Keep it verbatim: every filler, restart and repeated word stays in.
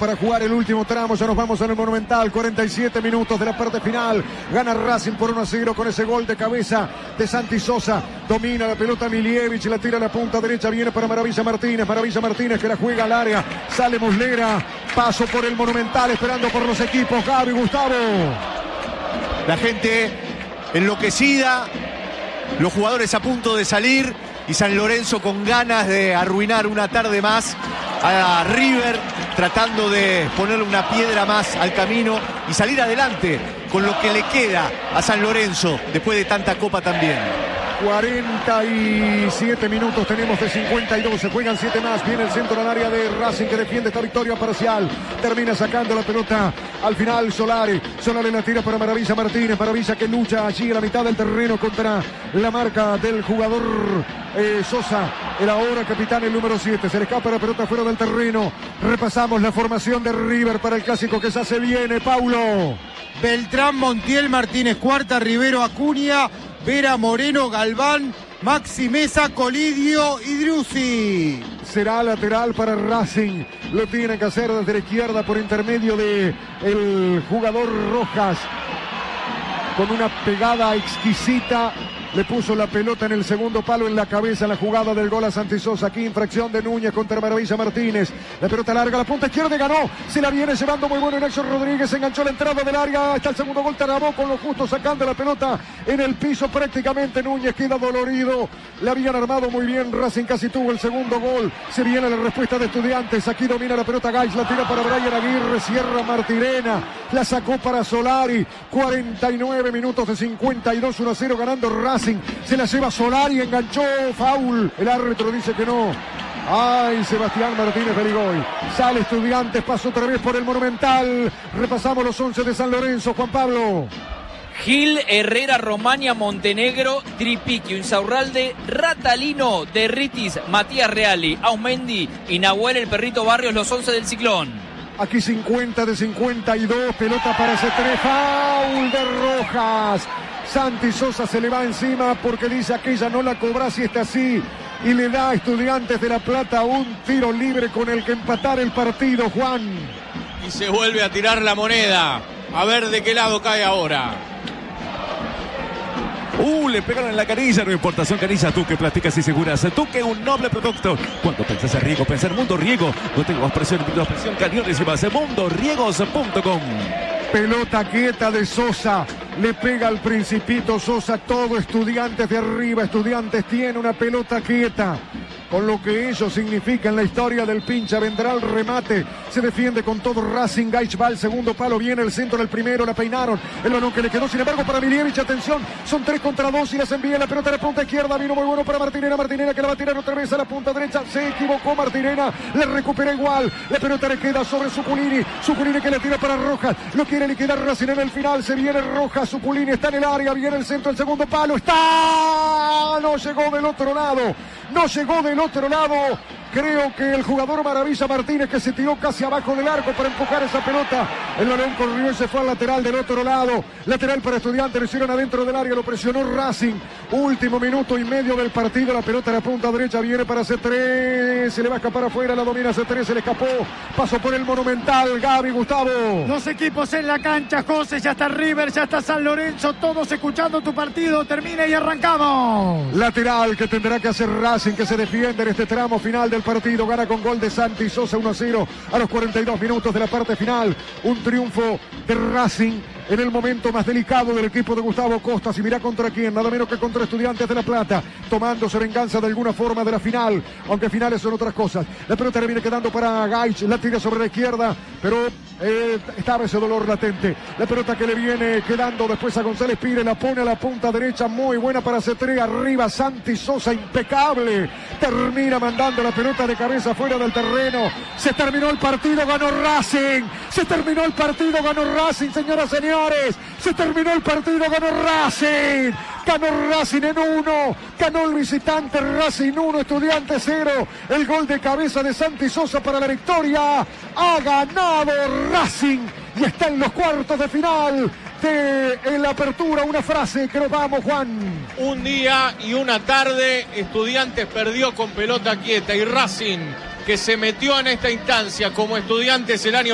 para jugar el último tramo. Ya nos vamos en el Monumental. cuarenta y siete minutos de la parte final. Gana Racing por uno a cero con ese gol de cabeza de Santi Sosa. Domina la pelota Milievich, la tira a la punta derecha. Viene para Maravilla Martínez. Maravilla Martínez que la juega al área. Sale Muslera. Paso por el Monumental esperando por los equipos. Gaby, Gustavo. La gente enloquecida. Los jugadores a punto de salir. Y San Lorenzo con ganas de arruinar una tarde más a River, tratando de ponerle una piedra más al camino y salir adelante con lo que le queda a San Lorenzo después de tanta copa también. cuarenta y siete minutos tenemos de cincuenta y dos, se juegan siete más. Viene el centro del área de Racing que defiende esta victoria parcial. Termina sacando la pelota al final Solari. Solari la tira para Maravilla Martínez. Maravilla que lucha allí a la mitad del terreno contra la marca del jugador eh, Sosa. El ahora capitán, el número siete. Se le escapa la pelota fuera del terreno. Repasamos la formación de River para el clásico que ya se viene, Paulo. Beltrán, Montiel, Martínez Cuarta, Rivero, Acuña, Vera, Moreno, Galván, Maxi Mesa, Colidio y Driussi. Será lateral para Racing. Lo tienen que hacer desde la izquierda por intermedio de el jugador Rojas. Con una pegada exquisita. Le puso la pelota en el segundo palo en la cabeza, la jugada del gol a Santi Sosa. Aquí infracción de Núñez contra Maravilla Martínez. La pelota larga, la punta izquierda y ganó. Se la viene llevando muy bueno Nelson Rodríguez. Enganchó la entrada del área. Está el segundo gol. Tarabó con lo justo sacando la pelota en el piso prácticamente. Núñez queda dolorido. Le habían armado muy bien. Racing casi tuvo el segundo gol. Se viene la respuesta de Estudiantes. Aquí domina la pelota Gais. La tira para Brian Aguirre. Cierra Martirena. La sacó para Solari. cuarenta y nueve minutos de cincuenta y dos. uno a cero ganando Racing. Se la lleva Solari, enganchó, foul. El árbitro dice que no. Ay, Sebastián Martínez Berigoy. Sale Estudiantes, pasa otra vez por el Monumental. Repasamos los once de San Lorenzo, Juan Pablo. Gil, Herrera, Romaña, Montenegro, Tripiquio, Insaurralde, Ratalino, Derritis, Matías Reali, Aumendi y Nahuel el Perrito Barrios, los once del Ciclón. Aquí cincuenta de cincuenta y dos, pelota para C tres, foul de Rojas. Santi Sosa se le va encima porque dice aquella no la cobra si está así. Y le da a Estudiantes de La Plata un tiro libre con el que empatar el partido, Juan. Y se vuelve a tirar la moneda. A ver de qué lado cae ahora. Uh, le pegaron en la canilla, no importa, son canillas tú que platicas y seguras, tú que un noble producto. Cuando pensás en riego, pensá en Mundo Riego, no tengo más presión, menos presión, cañones y más, mundo riegos punto com. Pelota quieta de Sosa, le pega al Principito Sosa, todo Estudiantes de arriba, Estudiantes tiene una pelota quieta. Con lo que ello significa en la historia del pincha, vendrá el remate, se defiende con todo Racing, Gaich va al segundo palo, viene el centro del primero, la peinaron, el balón que le quedó, sin embargo para Milievich, atención, son tres contra dos y las envía la pelota de la punta izquierda, vino muy bueno para Martinena, Martinena que la va a tirar otra vez a la punta derecha, se equivocó Martinena, le recupera igual, la pelota le queda sobre Zuculini, Zuculini que le tira para Rojas, lo quiere liquidar Racing en el final, se viene Rojas, Zuculini está en el área, viene el centro, el segundo palo, está, no llegó del otro lado, no llegó del otro lado, creo que el jugador Maravilla Martínez que se tiró casi abajo del arco para empujar esa pelota, el balón corrió y se fue al lateral del otro lado, lateral para Estudiantes, lo hicieron adentro del área, lo presionó Racing, último minuto y medio del partido, la pelota a la punta derecha viene para C tres, se le va a escapar afuera, la domina C tres, se le escapó, pasó por el Monumental, Gaby, Gustavo. Los equipos en la cancha, José, ya está River, ya está San Lorenzo, todos escuchando tu partido, termina y arrancamos. Lateral que tendrá que hacer Racing, que se defiende en este tramo final del partido, gana con gol de Santi Sosa uno a cero a los cuarenta y dos minutos de la parte final, un triunfo de Racing en el momento más delicado del equipo de Gustavo Costas, y mirá contra quién, nada menos que contra Estudiantes de La Plata, tomándose venganza de alguna forma de la final, aunque finales son otras cosas. La pelota le viene quedando para Gaich, la tira sobre la izquierda, pero eh, estaba ese dolor latente. La pelota que le viene quedando después a González Pire, la pone a la punta derecha, muy buena para C tres, arriba Santi Sosa, impecable, termina mandando la pelota de cabeza fuera del terreno. Se terminó el partido, ganó Racing, se terminó el partido, ganó Racing, señoras y señores. Se terminó el partido, ganó Racing, ganó Racing en uno, ganó el visitante Racing uno, Estudiantes cero, el gol de cabeza de Santi Sosa para la victoria, ha ganado Racing y está en los cuartos de final de en la apertura. Una frase que nos vamos, Juan. Un día y una tarde, Estudiantes perdió con pelota quieta y Racing, que se metió en esta instancia como Estudiantes el año